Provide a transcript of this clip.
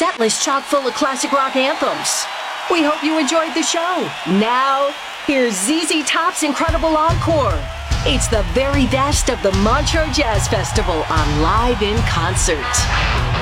set list chock full of classic rock anthems. We hope you enjoyed the show. Now, here's ZZ Top's incredible encore. It's the very best of the Montreux Jazz Festival on Live in Concert.